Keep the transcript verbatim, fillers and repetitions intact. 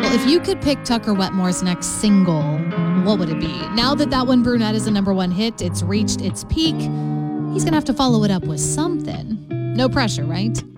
Well, if you could pick Tucker Wetmore's next single, what would it be? Now that That One Brunette is a number one hit, it's reached its peak, he's going to have to follow it up with something. No pressure, right?